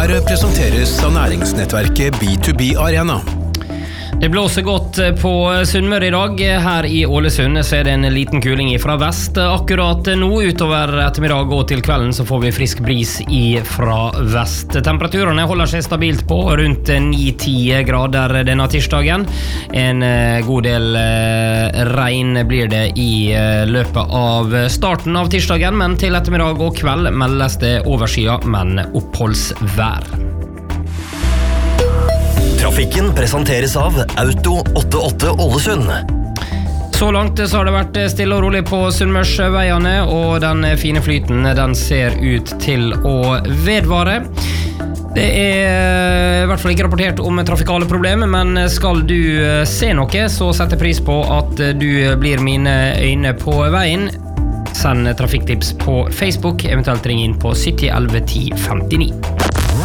Her presenteres av næringsnettverket B2B Arena. Det blåser godt på Sunnmøre I dag. Her I Ålesund så det en liten kuling fra vest. Akkurat nå utover ettermiddag og til kvelden så får vi frisk bris fra vest. Temperaturene holder seg stabilt på rundt 9-10 grader denne tirsdagen. En god del regn blir det I løpet av starten av tirsdagen, men til ettermiddag og kveld meldes det overskyet, men oppholdsvær. Trafikken presenteres av Auto 88 Ålesund. Så langt så har det vært stille og rolig på Sunnmørsveiene, og den fine flyten den ser ut til å vedvare. Det I hvert fall ikke rapportert om trafikale problemer, men skal du se noe, så setter pris på at du blir mine øyne på veien. Send trafikktips på Facebook, eventuelt ring inn på 70 11 10 59.